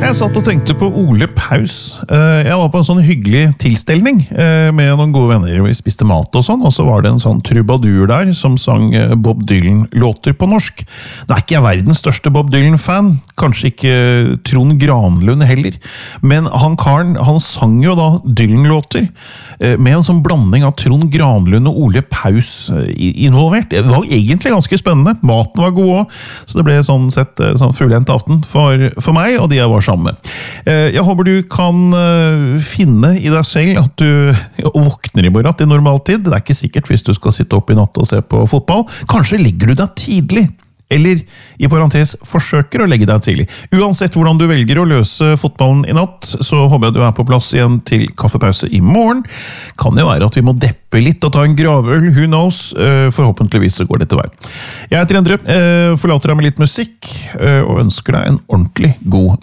Jeg satt og tenkte på Ole Paus. Jeg var på en sånn hyggelig tilstelning med noen gode venner. Vi spiste mat og sånn, og så var det en sånn trubadur der som sang Bob Dylan-låter på norsk. Nå er ikke jeg verdens største Bob Dylan-fan, kanskje ikke Trond Granlund heller, men han karen, han sang jo da Dylan-låter med en sånn blanding av Trond Granlund og Ole Paus involvert. Det var egentlig ganske spennende. Maten var god også, så det ble sånn sett sånn fullent aften for meg, og de jeg var sammen med. Jeg håper du kan finne i deg selv at du våkner i morgen til normaltid. Det er ikke sikkert hvis du skal sitte opp i natt og se på fotball. Kanskje legger du deg tidlig, eller i parentes forsøker å legge deg tidlig. Uansett hvordan du velger å løse fotballen i natt, så håper jeg du er på plass igjen til kaffepause i morgen. Kan jo være at vi må deppe litt og ta en gravøl, who knows? Forhåpentligvis så går det til vei. Jeg heter Endre, forlater deg med litt musikk, og ønsker deg en ordentlig god